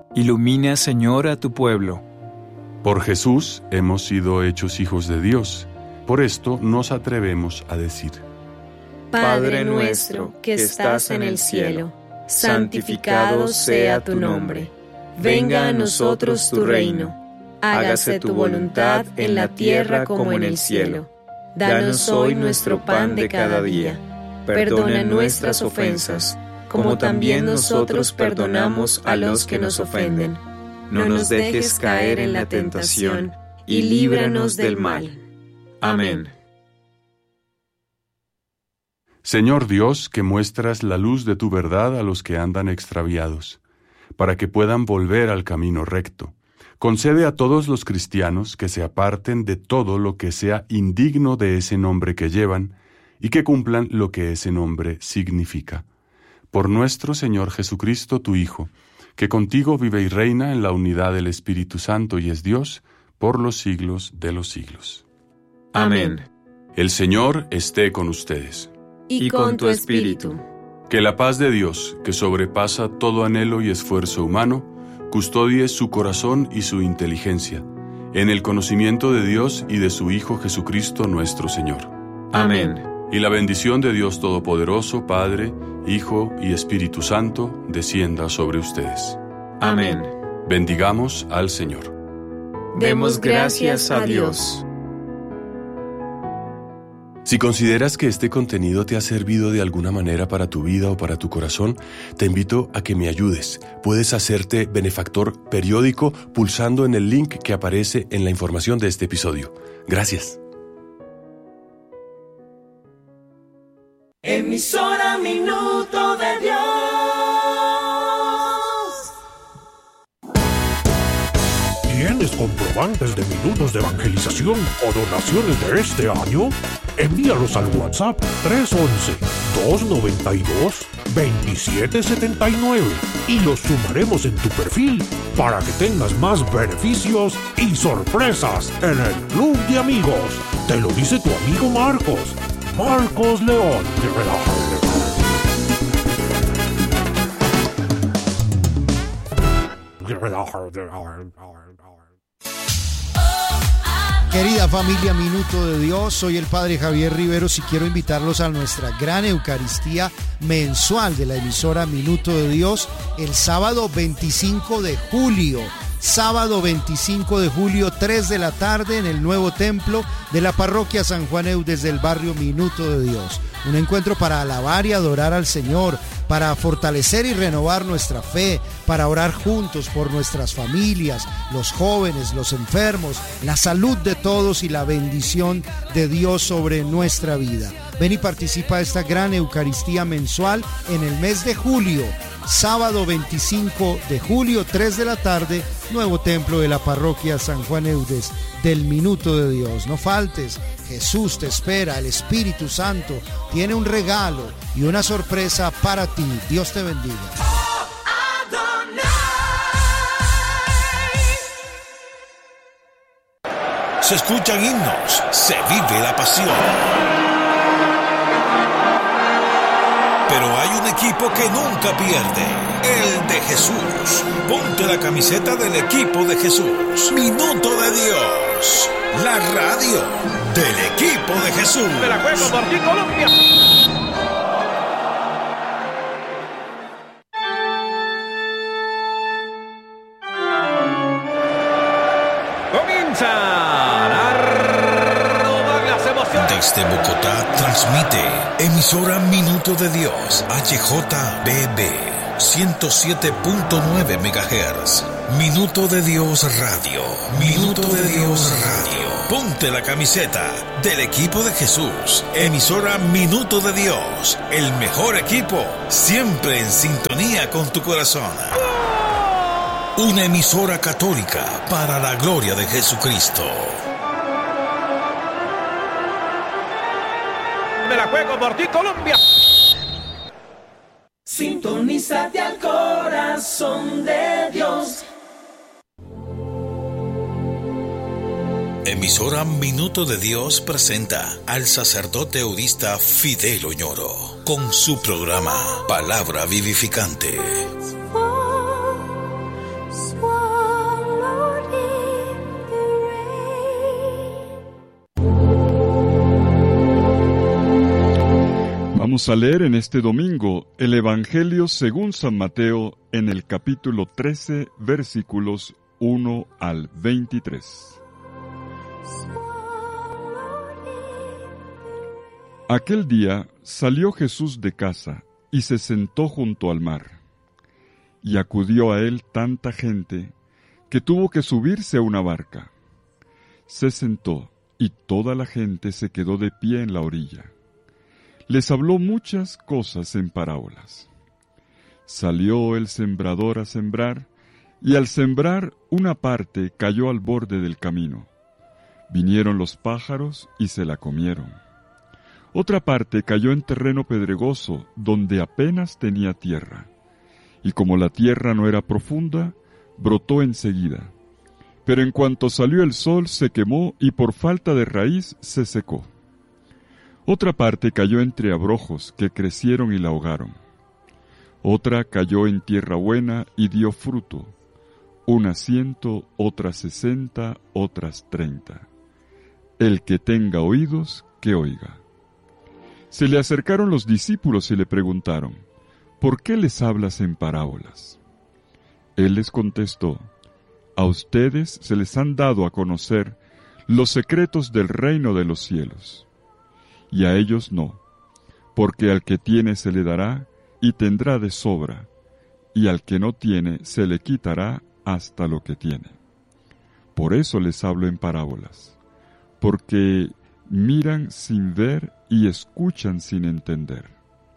Ilumina, Señor, a tu pueblo. Por Jesús hemos sido hechos hijos de Dios. Por esto nos atrevemos a decir: Padre nuestro que estás en el cielo, santificado sea tu nombre. Venga a nosotros tu reino. Hágase tu voluntad en la tierra como en el cielo. Danos hoy nuestro pan de cada día. Perdona nuestras ofensas, como también nosotros perdonamos a los que nos ofenden. No nos dejes caer en la tentación, y líbranos del mal. Amén. Señor Dios, que muestras la luz de tu verdad a los que andan extraviados, para que puedan volver al camino recto. Concede a todos los cristianos que se aparten de todo lo que sea indigno de ese nombre que llevan y que cumplan lo que ese nombre significa. Por nuestro Señor Jesucristo, tu Hijo, que contigo vive y reina en la unidad del Espíritu Santo y es Dios por los siglos de los siglos. Amén. El Señor esté con ustedes. Y con tu espíritu. Que la paz de Dios, que sobrepasa todo anhelo y esfuerzo humano, custodie su corazón y su inteligencia, en el conocimiento de Dios y de su Hijo Jesucristo nuestro Señor. Amén. Y la bendición de Dios Todopoderoso, Padre, Hijo y Espíritu Santo, descienda sobre ustedes. Amén. Bendigamos al Señor. Demos gracias a Dios. Si consideras que este contenido te ha servido de alguna manera para tu vida o para tu corazón, te invito a que me ayudes. Puedes hacerte benefactor periódico pulsando en el link que aparece en la información de este episodio. Gracias. Emisora Minuto de Dios. ¿Tienes comprobantes de minutos de evangelización o donaciones de este año? Envíalos al WhatsApp 311-292-2779 y los sumaremos en tu perfil para que tengas más beneficios y sorpresas en el Club de Amigos. Te lo dice tu amigo Marcos León. Querida familia Minuto de Dios, soy el Padre Javier Riveros y quiero invitarlos a nuestra gran Eucaristía mensual de la emisora Minuto de Dios el sábado 25 de julio. Sábado 25 de julio, 3 de la tarde en el nuevo templo de la parroquia San Juan Eudes del barrio Minuto de Dios. Un encuentro para alabar y adorar al Señor, para fortalecer y renovar nuestra fe, para orar juntos por nuestras familias, los jóvenes, los enfermos, la salud de todos y la bendición de Dios sobre nuestra vida. Ven y participa de esta gran Eucaristía mensual en el mes de julio. Sábado 25 de julio, 3 de la tarde, nuevo templo de la parroquia San Juan Eudes del Minuto de Dios. No faltes, Jesús te espera, el Espíritu Santo tiene un regalo y una sorpresa para ti. Dios te bendiga. Se escuchan himnos, se vive la pasión. Pero hay un equipo que nunca pierde, el de Jesús. Ponte la camiseta del equipo de Jesús. Minuto de Dios, la radio del equipo de Jesús. Me la juego por ti, Colombia. Desde Bogotá transmite emisora Minuto de Dios HJBB 107.9 MHz. Minuto de Dios Radio. Minuto de Dios Radio. Ponte la camiseta del equipo de Jesús. Emisora Minuto de Dios. El mejor equipo, siempre en sintonía con tu corazón. Una emisora católica para la gloria de Jesucristo. Me la juego por ti, Colombia. Sintonízate al corazón de Dios. Emisora Minuto de Dios presenta al sacerdote eudista Fidel Oñoro con su programa Palabra Vivificante. Vamos a leer en este domingo el Evangelio según San Mateo en el capítulo 13, versículos 1 al 23. Aquel día salió Jesús de casa y se sentó junto al mar. Y acudió a él tanta gente que tuvo que subirse a una barca. Se sentó y toda la gente se quedó de pie en la orilla. Les habló muchas cosas en parábolas. Salió el sembrador a sembrar, y al sembrar una parte cayó al borde del camino. Vinieron los pájaros y se la comieron. Otra parte cayó en terreno pedregoso, donde apenas tenía tierra. Y como la tierra no era profunda, brotó enseguida. Pero en cuanto salió el sol se quemó y por falta de raíz se secó. Otra parte cayó entre abrojos que crecieron y la ahogaron. Otra cayó en tierra buena y dio fruto, unas 100, otras 60, otras 30. El que tenga oídos, que oiga. Se le acercaron los discípulos y le preguntaron: ¿por qué les hablas en parábolas? Él les contestó: a ustedes se les han dado a conocer los secretos del reino de los cielos. Y a ellos no, porque al que tiene se le dará y tendrá de sobra, y al que no tiene se le quitará hasta lo que tiene. Por eso les hablo en parábolas, porque miran sin ver y escuchan sin entender.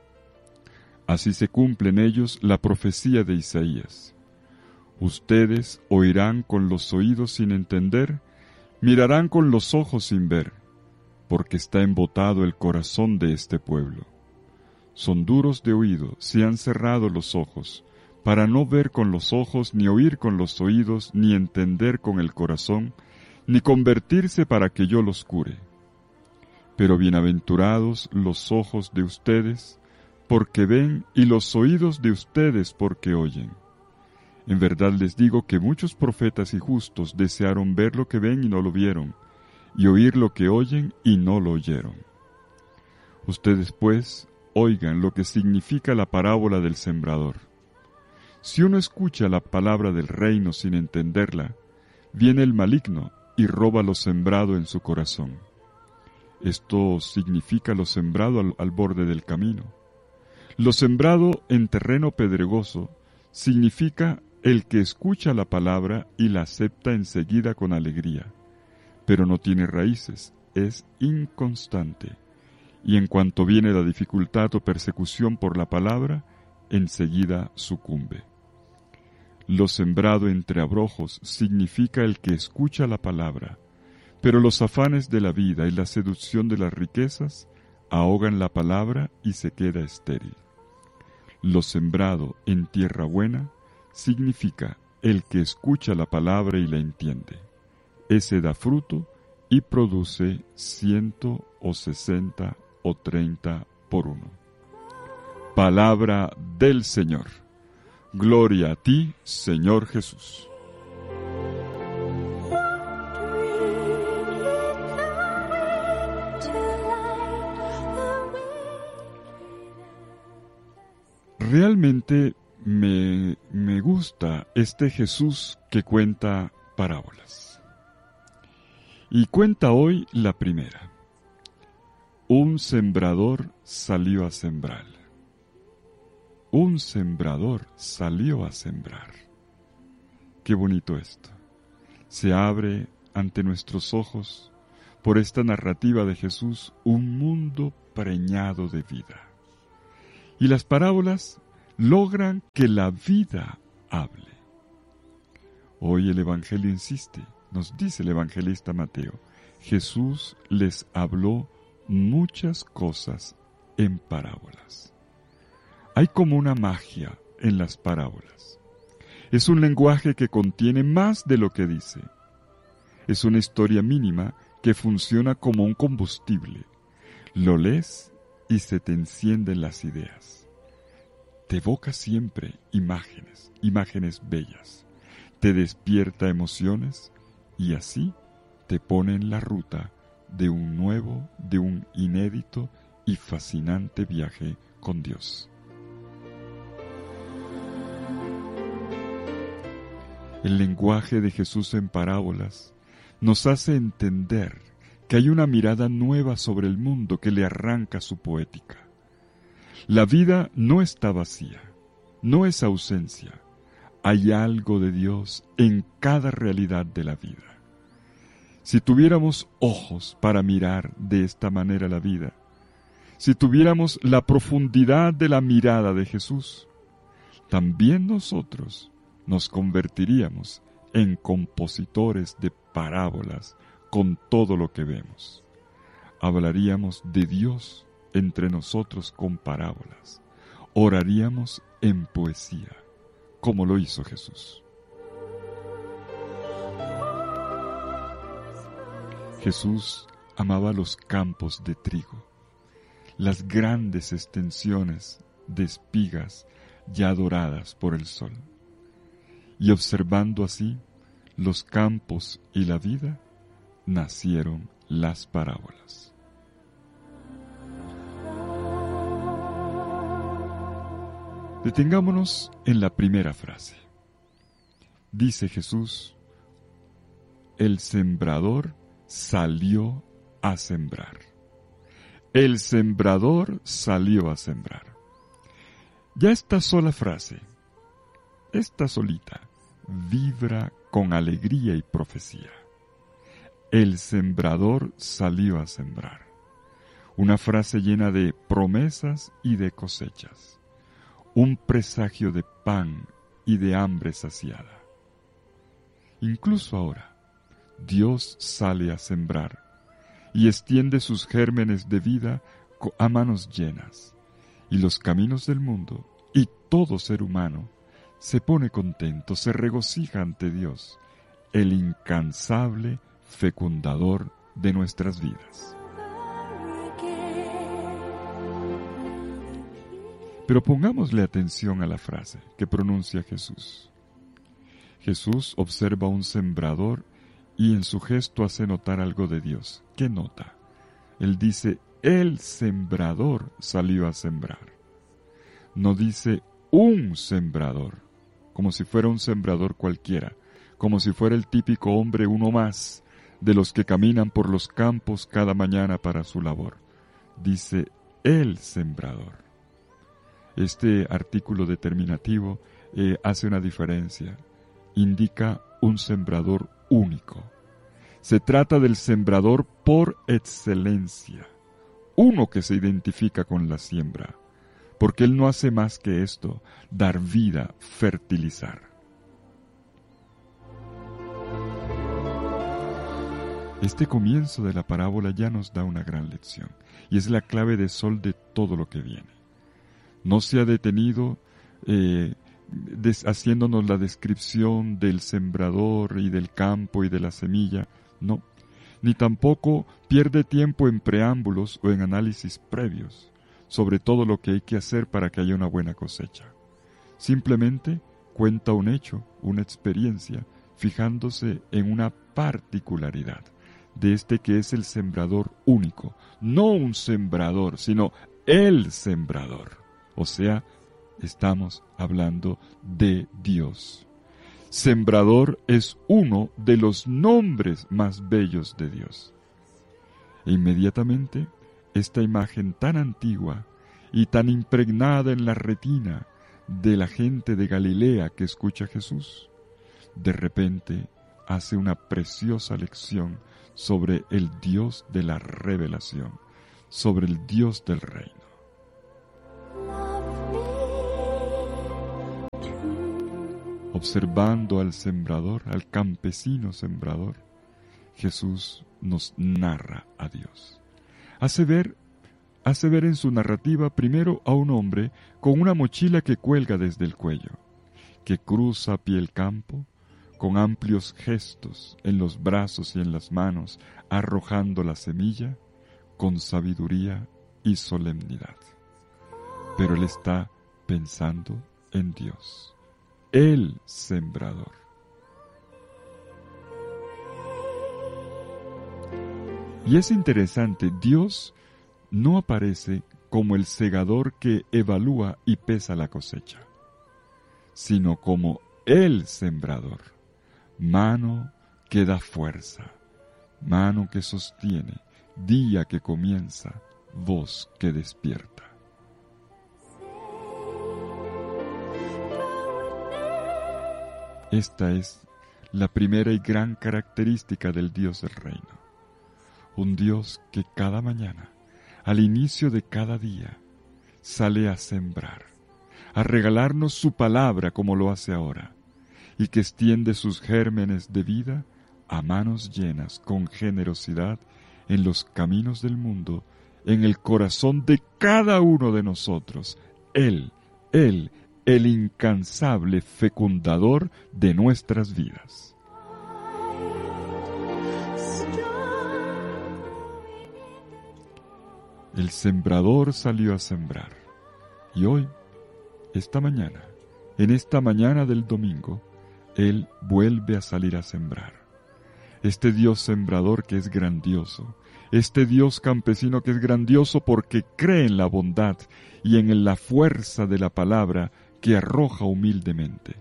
Así se cumple en ellos la profecía de Isaías. Ustedes oirán con los oídos sin entender, mirarán con los ojos sin ver, porque está embotado el corazón de este pueblo. Son duros de oído, se han cerrado los ojos, para no ver con los ojos, ni oír con los oídos, ni entender con el corazón, ni convertirse para que yo los cure. Pero bienaventurados los ojos de ustedes, porque ven, y los oídos de ustedes, porque oyen. En verdad les digo que muchos profetas y justos desearon ver lo que ven y no lo vieron, y oír lo que oyen y no lo oyeron. Ustedes, pues, oigan lo que significa la parábola del sembrador. Si uno escucha la palabra del reino sin entenderla, viene el maligno y roba lo sembrado en su corazón. Esto significa lo sembrado al borde del camino. Lo sembrado en terreno pedregoso significa el que escucha la palabra y la acepta enseguida con alegría, pero no tiene raíces, es inconstante, y en cuanto viene la dificultad o persecución por la palabra, enseguida sucumbe. Lo sembrado entre abrojos significa el que escucha la palabra, pero los afanes de la vida y la seducción de las riquezas ahogan la palabra y se queda estéril. Lo sembrado en tierra buena significa el que escucha la palabra y la entiende. Ese da fruto y produce 100 o 60 o 30 por uno. Palabra del Señor. Gloria a ti, Señor Jesús. Realmente me gusta este Jesús que cuenta parábolas. Y cuenta hoy la primera. Un sembrador salió a sembrar. Un sembrador salió a sembrar. Qué bonito esto. Se abre ante nuestros ojos, por esta narrativa de Jesús, un mundo preñado de vida. Y las parábolas logran que la vida hable. Hoy el Evangelio insiste, nos dice el evangelista Mateo, Jesús les habló muchas cosas en parábolas. Hay como una magia en las parábolas. Es un lenguaje que contiene más de lo que dice. Es una historia mínima que funciona como un combustible. Lo lees y se te encienden las ideas. Te evoca siempre imágenes, imágenes bellas. Te despierta emociones y así te pone en la ruta de un nuevo, de un inédito y fascinante viaje con Dios. El lenguaje de Jesús en parábolas nos hace entender que hay una mirada nueva sobre el mundo que le arranca su poética. La vida no está vacía, no es ausencia. Hay algo de Dios en cada realidad de la vida. Si tuviéramos ojos para mirar de esta manera la vida, si tuviéramos la profundidad de la mirada de Jesús, también nosotros nos convertiríamos en compositores de parábolas con todo lo que vemos. Hablaríamos de Dios entre nosotros con parábolas. Oraríamos en poesía, como lo hizo Jesús. Jesús amaba los campos de trigo, las grandes extensiones de espigas ya doradas por el sol. Y observando así los campos y la vida, nacieron las parábolas. Detengámonos en la primera frase. Dice Jesús, el sembrador salió a sembrar. El sembrador salió a sembrar. Ya esta sola frase, esta solita, vibra con alegría y profecía. El sembrador salió a sembrar. Una frase llena de promesas y de cosechas. Un presagio de pan y de hambre saciada. Incluso ahora, Dios sale a sembrar y extiende sus gérmenes de vida a manos llenas, y los caminos del mundo y todo ser humano se pone contento, se regocija ante Dios, el incansable fecundador de nuestras vidas. Pero pongámosle atención a la frase que pronuncia Jesús. Jesús observa a un sembrador y en su gesto hace notar algo de Dios. ¿Qué nota? Él dice, el sembrador salió a sembrar. No dice un sembrador, como si fuera un sembrador cualquiera, como si fuera el típico hombre uno más de los que caminan por los campos cada mañana para su labor. Dice el sembrador. Este artículo determinativo hace una diferencia. Indica un sembrador único. Se trata del sembrador por excelencia, uno que se identifica con la siembra, porque él no hace más que esto, dar vida, fertilizar. Este comienzo de la parábola ya nos da una gran lección, y es la clave de sol de todo lo que viene. No se ha detenido haciéndonos la descripción del sembrador y del campo y de la semilla, no, ni tampoco pierde tiempo en preámbulos o en análisis previos sobre todo lo que hay que hacer para que haya una buena cosecha. Simplemente cuenta un hecho, una experiencia, fijándose en una particularidad de este que es el sembrador único, no un sembrador, sino el sembrador, o sea, estamos hablando de Dios. Sembrador es uno de los nombres más bellos de Dios. E inmediatamente, esta imagen tan antigua y tan impregnada en la retina de la gente de Galilea que escucha a Jesús, de repente hace una preciosa lección sobre el Dios de la revelación, sobre el Dios del reino. Observando al sembrador, al campesino sembrador, Jesús nos narra a Dios. Hace ver en su narrativa primero a un hombre con una mochila que cuelga desde el cuello, que cruza a pie el campo, con amplios gestos en los brazos y en las manos, arrojando la semilla, con sabiduría y solemnidad. Pero él está pensando en Dios, el sembrador. Y es interesante, Dios no aparece como el segador que evalúa y pesa la cosecha, sino como el sembrador, mano que da fuerza, mano que sostiene, día que comienza, voz que despierta. Esta es la primera y gran característica del Dios del reino. Un Dios que cada mañana, al inicio de cada día, sale a sembrar, a regalarnos su palabra como lo hace ahora, y que extiende sus gérmenes de vida a manos llenas con generosidad en los caminos del mundo, en el corazón de cada uno de nosotros. Él, el incansable fecundador de nuestras vidas. El sembrador salió a sembrar, y hoy, esta mañana, en esta mañana del domingo, Él vuelve a salir a sembrar. Este Dios sembrador que es grandioso, este Dios campesino que es grandioso porque cree en la bondad y en la fuerza de la palabra que arroja humildemente.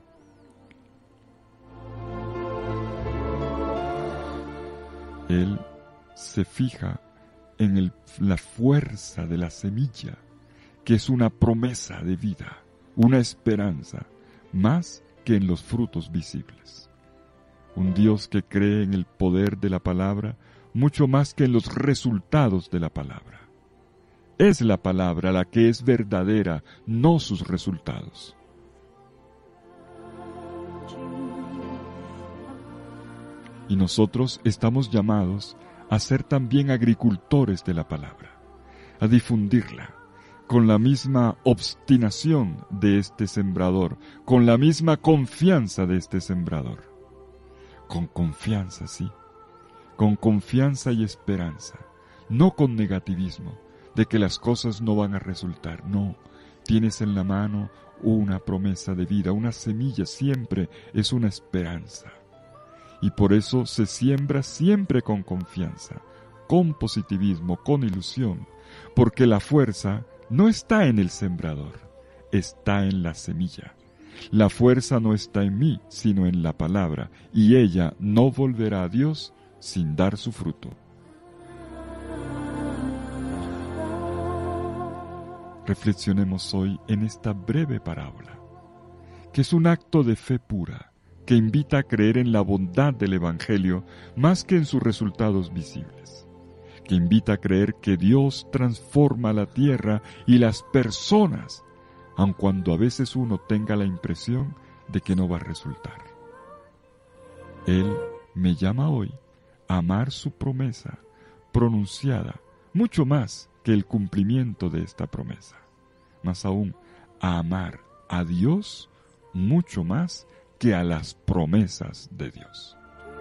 Él se fija en la fuerza de la semilla, que es una promesa de vida, una esperanza, más que en los frutos visibles. Un Dios que cree en el poder de la palabra mucho más que en los resultados de la palabra. Es la palabra la que es verdadera, no sus resultados. Y nosotros estamos llamados a ser también agricultores de la palabra, a difundirla, con la misma obstinación de este sembrador, con la misma confianza de este sembrador. Con confianza, sí, con confianza y esperanza, no con negativismo, de que las cosas no van a resultar. No, tienes en la mano una promesa de vida, una semilla siempre es una esperanza. Y por eso se siembra siempre con confianza, con positivismo, con ilusión, porque la fuerza no está en el sembrador, está en la semilla. La fuerza no está en mí, sino en la palabra, y ella no volverá a Dios sin dar su fruto. Reflexionemos hoy en esta breve parábola, que es un acto de fe pura, que invita a creer en la bondad del Evangelio más que en sus resultados visibles, que invita a creer que Dios transforma la tierra y las personas, aun cuando a veces uno tenga la impresión de que no va a resultar. Él me llama hoy a amar su promesa pronunciada, mucho más que el cumplimiento de esta promesa, más aún a amar a Dios mucho más que a las promesas de Dios.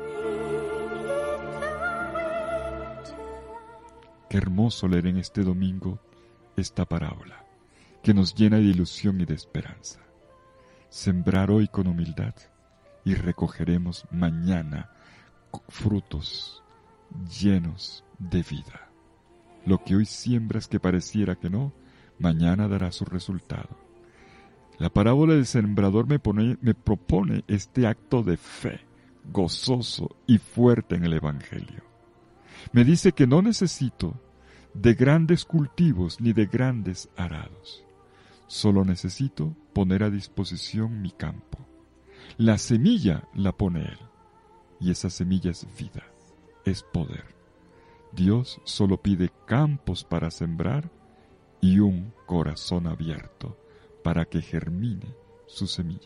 Qué hermoso leer en este domingo esta parábola, que nos llena de ilusión y de esperanza. Sembrar hoy con humildad y recogeremos mañana frutos llenos de vida. Lo que hoy siembras que pareciera que no, mañana dará su resultado. La parábola del sembrador me propone este acto de fe, gozoso y fuerte en el Evangelio. Me dice que no necesito de grandes cultivos ni de grandes arados. Solo necesito poner a disposición mi campo. La semilla la pone Él, y esa semilla es vida, es poder. Dios solo pide campos para sembrar y un corazón abierto para que germine su semilla.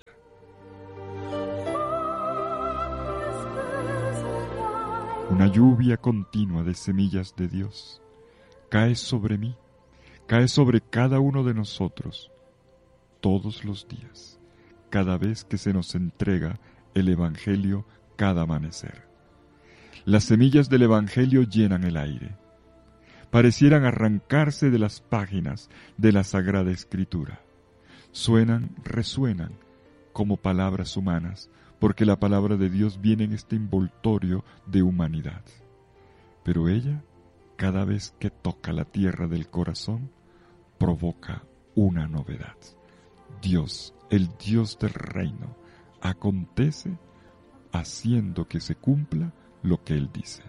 Una lluvia continua de semillas de Dios cae sobre mí, cae sobre cada uno de nosotros, todos los días, cada vez que se nos entrega el Evangelio cada amanecer. Las semillas del Evangelio llenan el aire. Parecieran arrancarse de las páginas de la Sagrada Escritura. Suenan, resuenan como palabras humanas, porque la palabra de Dios viene en este envoltorio de humanidad. Pero ella cada vez que toca la tierra del corazón, provoca una novedad. Dios, el Dios del reino, acontece haciendo que se cumpla lo que Él dice.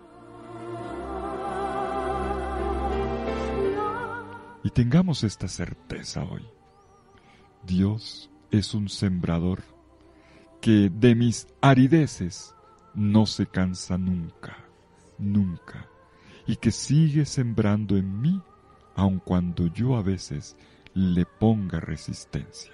Y tengamos esta certeza hoy. Dios es un sembrador que de mis arideces no se cansa nunca, nunca, y que sigue sembrando en mí, aun cuando yo a veces le ponga resistencia.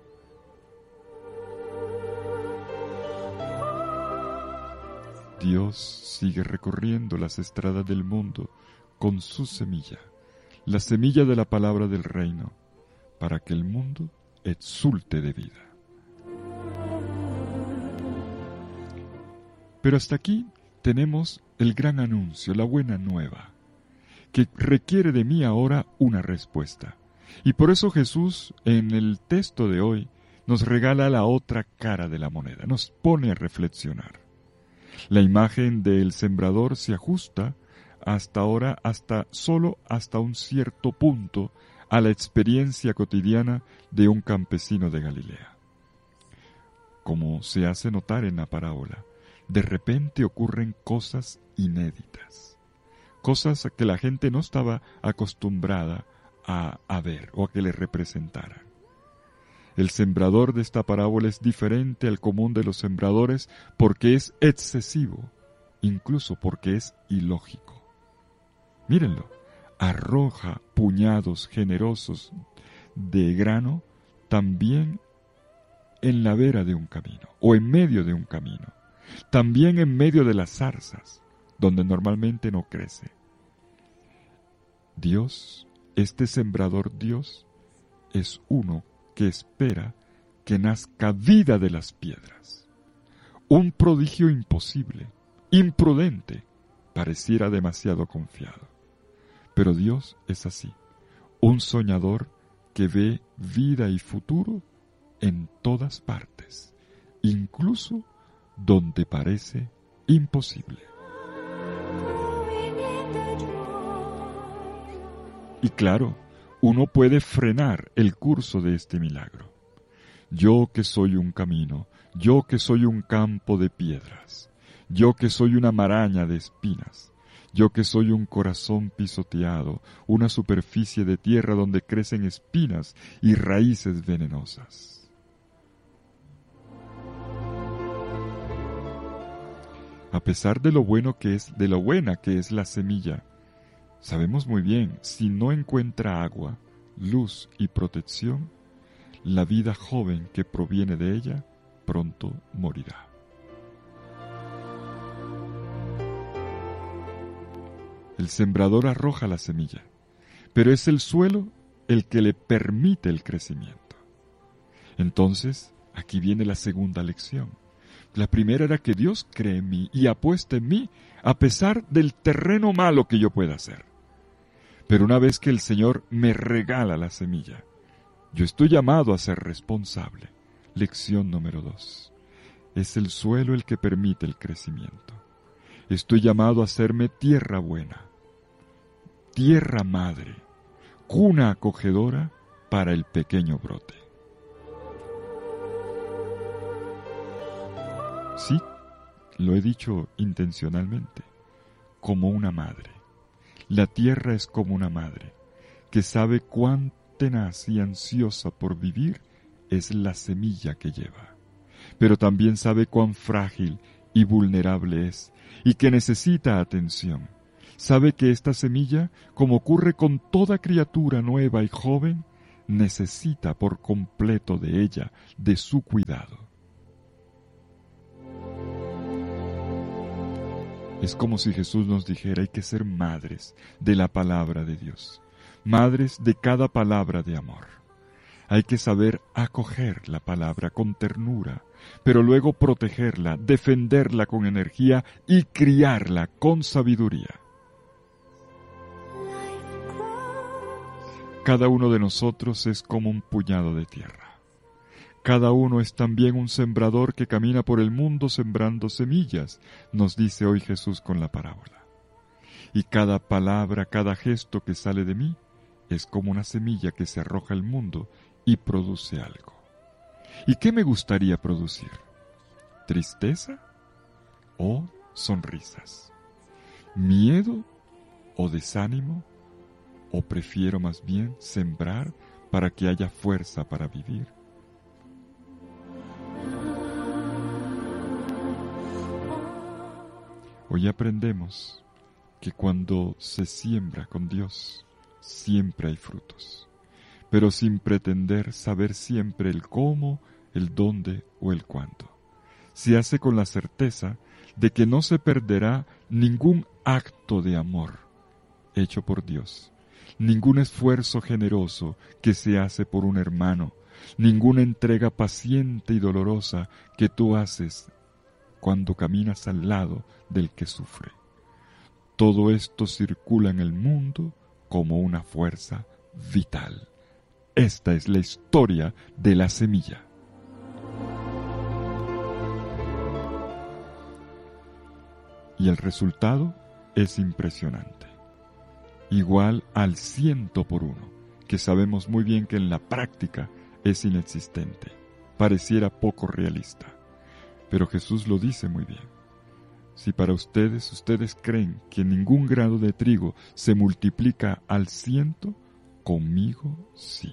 Dios sigue recorriendo las estradas del mundo con su semilla, la semilla de la palabra del reino, para que el mundo exulte de vida. Pero hasta aquí tenemos el gran anuncio, la buena nueva, que requiere de mí ahora una respuesta. Y por eso Jesús, en el texto de hoy, nos regala la otra cara de la moneda, nos pone a reflexionar. La imagen del sembrador se ajusta hasta ahora solo hasta un cierto punto a la experiencia cotidiana de un campesino de Galilea. Como se hace notar en la parábola, de repente ocurren cosas inéditas, cosas que la gente no estaba acostumbrada a ver o a que le representaran. El sembrador de esta parábola es diferente al común de los sembradores porque es excesivo, incluso porque es ilógico. Mírenlo, arroja puñados generosos de grano también en la vera de un camino o en medio de un camino, también en medio de las zarzas, donde normalmente no crece. Dios, este sembrador Dios, es uno que espera que nazca vida de las piedras. Un prodigio imposible, imprudente, pareciera demasiado confiado. Pero Dios es así, un soñador que ve vida y futuro en todas partes, incluso donde parece imposible. Y claro, uno puede frenar el curso de este milagro. Yo que soy un camino, yo que soy un campo de piedras, yo que soy una maraña de espinas, yo que soy un corazón pisoteado, una superficie de tierra donde crecen espinas y raíces venenosas. A pesar de lo bueno que es, de lo buena que es la semilla, sabemos muy bien, si no encuentra agua, luz y protección, la vida joven que proviene de ella pronto morirá. El sembrador arroja la semilla, pero es el suelo el que le permite el crecimiento. Entonces, aquí viene la segunda lección. La primera era que Dios cree en mí y apuesta en mí a pesar del terreno malo que yo pueda hacer. Pero una vez que el Señor me regala la semilla, yo estoy llamado a ser responsable. Lección número 2. Es el suelo el que permite el crecimiento. Estoy llamado a hacerme tierra buena, tierra madre, cuna acogedora para el pequeño brote. Sí, lo he dicho intencionalmente, como una madre. La tierra es como una madre, que sabe cuán tenaz y ansiosa por vivir es la semilla que lleva, pero también sabe cuán frágil y vulnerable es, y que necesita atención. Sabe que esta semilla, como ocurre con toda criatura nueva y joven, necesita por completo de ella, de su cuidado. Es como si Jesús nos dijera, hay que ser madres de la palabra de Dios, madres de cada palabra de amor. Hay que saber acoger la palabra con ternura, pero luego protegerla, defenderla con energía y criarla con sabiduría. Cada uno de nosotros es como un puñado de tierra. Cada uno es también un sembrador que camina por el mundo sembrando semillas, nos dice hoy Jesús con la parábola. y cada palabra, cada gesto que sale de mí es como una semilla que se arroja al mundo y produce algo. ¿Y qué me gustaría producir? ¿Tristeza o sonrisas? ¿Miedo o desánimo? ¿O prefiero más bien sembrar para que haya fuerza para vivir? Hoy aprendemos que cuando se siembra con Dios, siempre hay frutos, pero sin pretender saber siempre el cómo, el dónde o el cuándo. Se hace con la certeza de que no se perderá ningún acto de amor hecho por Dios, ningún esfuerzo generoso que se hace por un hermano, ninguna entrega paciente y dolorosa que tú haces cuando caminas al lado del que sufre. Todo esto circula en el mundo como una fuerza vital. Esta es la historia de la semilla. Y el resultado es impresionante. Igual al 100 por 1, que sabemos muy bien que en la práctica es inexistente. Pareciera poco realista. Pero Jesús lo dice muy bien. Si para ustedes creen que ningún grano de trigo se multiplica al 100, conmigo sí.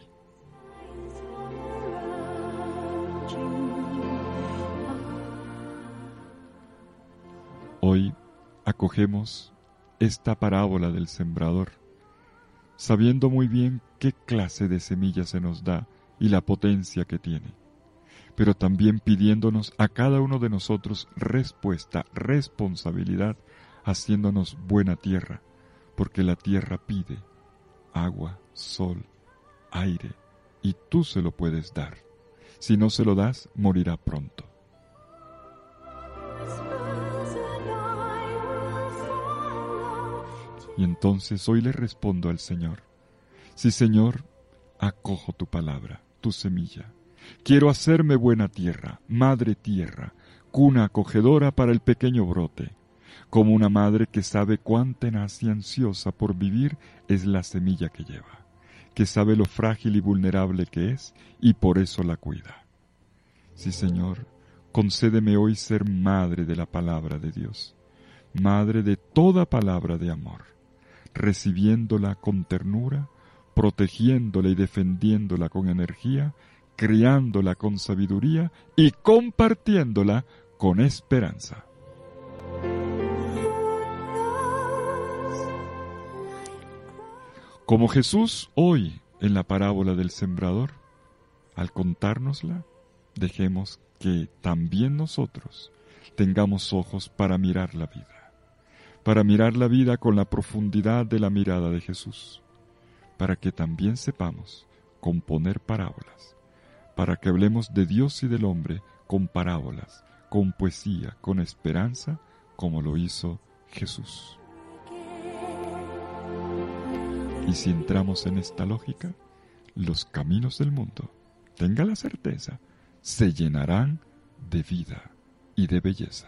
Hoy acogemos esta parábola del sembrador, sabiendo muy bien qué clase de semilla se nos da y la potencia que tiene, pero también pidiéndonos a cada uno de nosotros respuesta, responsabilidad, haciéndonos buena tierra, porque la tierra pide agua, sol, aire, y tú se lo puedes dar. Si no se lo das, morirá pronto. Y entonces hoy le respondo al Señor: sí, Señor, acojo tu palabra, tu semilla. Quiero hacerme buena tierra, madre tierra, cuna acogedora para el pequeño brote. Como una madre que sabe cuán tenaz y ansiosa por vivir es la semilla que lleva, que sabe lo frágil y vulnerable que es y por eso la cuida. Sí, Señor, concédeme hoy ser madre de la palabra de Dios, madre de toda palabra de amor, recibiéndola con ternura, protegiéndola y defendiéndola con energía, criándola con sabiduría y compartiéndola con esperanza. Como Jesús hoy en la parábola del sembrador, al contárnosla, dejemos que también nosotros tengamos ojos para mirar la vida con la profundidad de la mirada de Jesús, para que también sepamos componer parábolas, para que hablemos de Dios y del hombre con parábolas, con poesía, con esperanza, como lo hizo Jesús. Y si entramos en esta lógica, los caminos del mundo, tenga la certeza, se llenarán de vida y de belleza.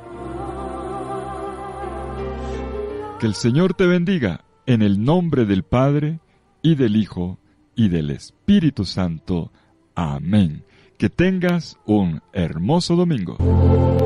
Que el Señor te bendiga en el nombre del Padre, y del Hijo, y del Espíritu Santo. Amén. Que tengas un hermoso domingo.